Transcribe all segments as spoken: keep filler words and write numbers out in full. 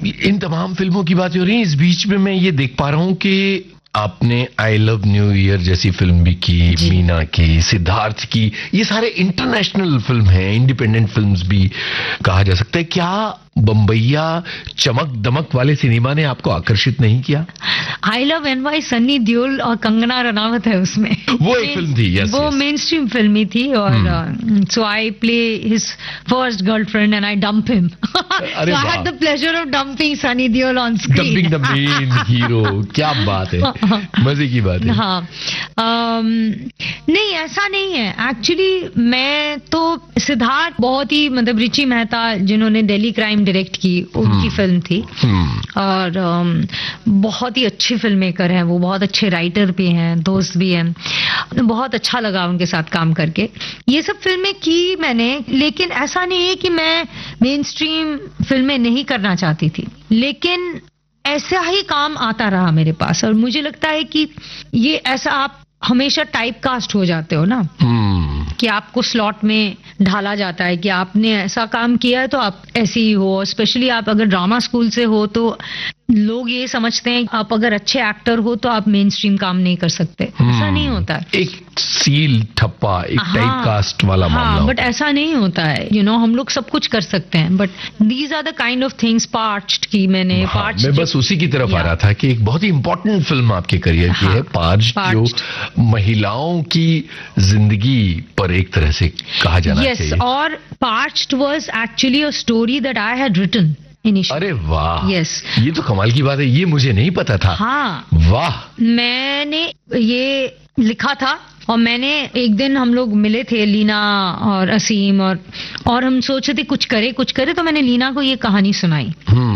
इन तमाम फिल्मों की बात हो रही है, इस बीच में मैं ये देख पा रहा हूँ कि आपने आई लव न्यू ईयर जैसी फिल्म भी की, मीना की, सिद्धार्थ की, ये सारे इंटरनेशनल फिल्म हैं, इंडिपेंडेंट फिल्म्स भी कहा जा सकता है। क्या बम्बैया चमक दमक वाले सिनेमा ने आपको आकर्षित नहीं किया? I love NY Sunny Deol और कंगना रनावत है उसमें। वो एक फिल्म थी, यस, वो यस। मेन स्ट्रीम फिल्म ही थी और सो I play his first girlfriend and I dump him. अरे सो I had the pleasure of dumping Sunny Deol on screen. Dumping the main hero, क्या बात है, मजे की बात है। हाँ, um, नहीं ऐसा नहीं है एक्चुअली। मैं तो सिद्धार्थ बहुत ही मतलब रिची मेहता जिन्होंने दिल्ली क्राइम डायरेक्ट की, उनकी फिल्म थी और um, बहुत ही अच्छे फिल्म मेकर हैं वो, बहुत अच्छे राइटर भी हैं, दोस्त भी हैं। बहुत अच्छा लगा उनके साथ काम करके। ये सब फिल्में की मैंने, लेकिन ऐसा नहीं है कि मैं मेन स्ट्रीम फिल्में नहीं करना चाहती थी, लेकिन ऐसा ही काम आता रहा मेरे पास और मुझे लगता है कि ये ऐसा आप हमेशा टाइप कास्ट हो जाते हो ना, कि आपको स्लॉट में ढाला जाता है कि आपने ऐसा काम किया है तो आप ऐसे ही हो। स्पेशली आप अगर ड्रामा स्कूल से हो तो लोग ये समझते हैं आप अगर अच्छे एक्टर हो तो आप मेन स्ट्रीम काम नहीं कर सकते। ऐसा नहीं होता है। एक सील ठप्पा, एक हाँ, टाइप कास्ट वाला हाँ, मामला। बट ऐसा नहीं होता है। यू you नो know, हम लोग सब कुछ कर सकते हैं, but these are the kind of things parched की मैंने। हाँ, पार्च्ड मैं बस उसी की तरफ आ रहा था कि एक बहुत ही इंपॉर्टेंट फिल्म आपके करियर की हाँ, है पार्च्ड, जो महिलाओं की जिंदगी पर एक तरह से कहा जाना yes, चाहिए। और parched was actually a story that I had written initially. अरे वाह, yes. ये तो कमाल की बात है, ये मुझे नहीं पता था। हाँ, वाह। मैंने ये लिखा था और मैंने एक दिन हम लोग मिले थे, लीना और असीम, और और हम सोचे थे कुछ करे कुछ करे तो मैंने लीना को ये कहानी सुनाई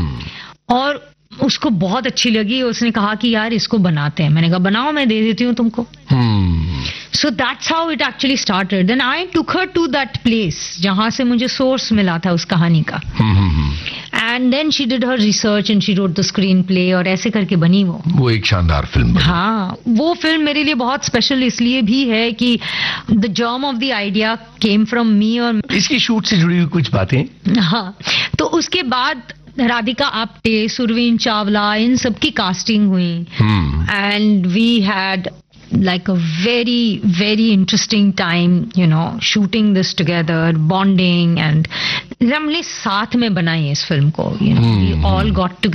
और उसको बहुत अच्छी लगी। उसने कहा कि यार इसको बनाते हैं। मैंने कहा बनाओ, मैं दे देती हूँ तुमको। So that's how it actually started. Then I took her to that place जहां से मुझे सोर्स मिला था उस कहानी का, and then she did her research and she wrote the screen play और ऐसे करके बनी वो वो एक शानदार फिल्म बनी। हाँ, वो फिल्म मेरे लिए बहुत स्पेशल इसलिए भी है कि the germ of the idea came from me. और इसकी शूट से जुड़ी हुई कुछ बातें। हाँ, तो उसके बाद राधिका आप्टे, सुरवीन चावला, इन सब की कास्टिंग हुई and we had like a very very interesting time, you know, shooting this together, bonding, and हमने साथ में बनाई इस फिल्म को, you know, we all got together